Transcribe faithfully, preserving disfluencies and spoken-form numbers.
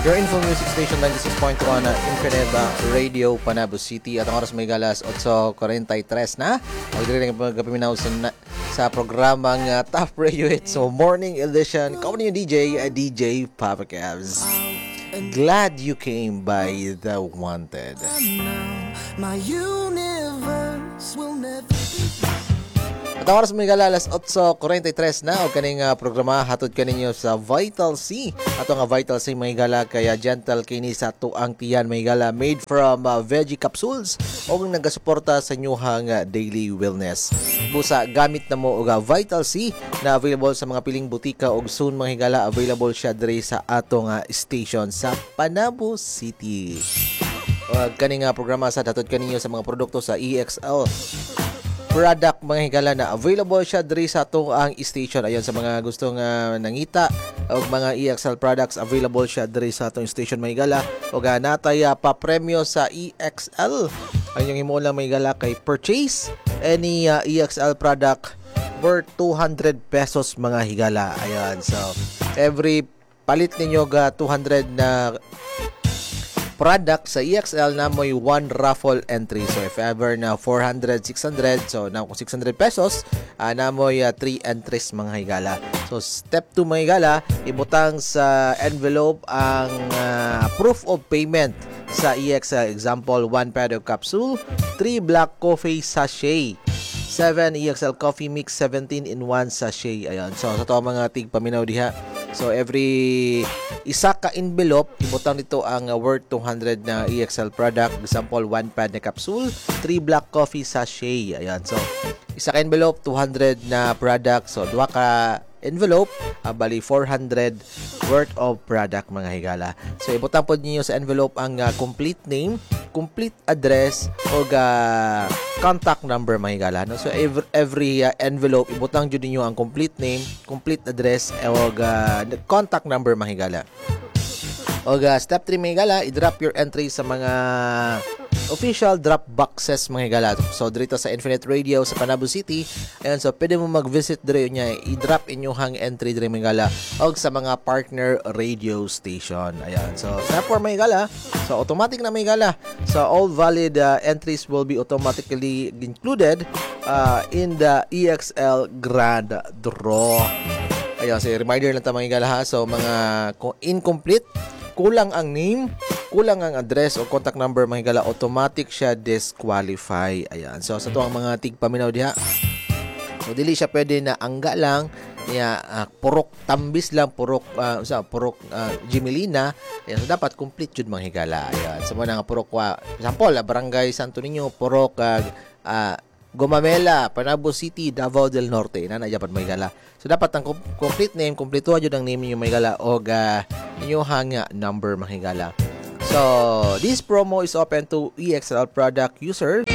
Your Info Music Station ninety-six point one na Infinite Radio, Panabo City. At ang oras may galas eight forty-three na. Magdiri ng pagkapiminaw sa, sa programang uh, Top Radio Hits. So, morning edition. Kamo niyo D J, uh, D J Papa Cavs. Glad you came by The Wanted. My universe will never At ang oras may galalas eight forty-three na o kaning uh, programa hatod kaninyo sa Vital C. Ato nga Vital C may gala kaya gentle kini sa tuang tiyan may gala made from uh, veggie capsules o nagasuporta sa inyong uh, daily wellness. Busa gamit na mo og uh, Vital C na available sa mga piling butika og soon mga higala available siya diri sa atong uh, station sa Panabo City. Uh, kaning uh, programa sa hatod kaninyo sa mga produkto sa E X L product mga higala na available siya diri sa atong ang station. Ayon sa mga gustong uh, nangita og mga E X L products available siya diri sa atong station mga higala og uh, natay uh, pa premyo sa E X L. Ang himo lang mga higala kay purchase any uh, E X L product worth two hundred pesos mga higala. Ayan, so every palit ninyo ga two hundred na product sa E X L na may one raffle entry. So if ever na four hundred, six hundred, so na kung six hundred pesos, uh, na may uh, three entries mga higala. So step two mga higala, ibutang sa envelope ang uh, proof of payment sa E X L. Example, one pedo capsule, three black coffee sachet, seven E X L coffee mix, seventeen in one sachet. Ayan. So sa to mga tig paminaw diha. So every isa ka envelope, ibutang nito ang uh, worth two hundred na E X L product. Example, one pad na capsule, three black coffee sachet. Ayan. So isa ka envelope, two hundred na product. So duha ka envelope, uh, bali four hundred worth of product mga higala. So ibutang po niyo sa envelope ang uh, complete name, complete address o uh, contact number mga higala. No? So every, every uh, envelope, ibutang jud niyo ang complete name, complete address o uh, contact number mga higala. O uh, step three mga higala, i-drop your entry sa mga official drop boxes mga higala. So dito sa Infinite Radio sa Panabo City. Ayan, so pwede mo mag-visit dito niya, i-drop inyong entry dito mga higala o sa mga partner radio station. Ayan, so step four mga higala. So automatic na mga higala. So all valid uh, entries will be automatically included uh, in the E X L Grand Draw. Ayan, so reminder lang ta mga higala ha. So mga incomplete, kulang ang name, kulang ang address o contact number mga higala, automatic siya disqualify. Ayan. So sa tuwang mga tigpaminaw diha. So dili siya pwede na angga lang niya uh, purok tambis lang, purok uh, sa purok uh, Jimelina. Ayan, so dapat complete jud mga higala. Ayan. So mga nga purok wa, example, uh, Barangay Santo Niño, purok uh, uh, Gomamela, Panabo City, Davao del Norte. Na na dapat mga higala. So dapat ang complete name, kompleto jud ang name niyo mga higala o uh, inyong number mga higala. So, this promo is open to E X L product user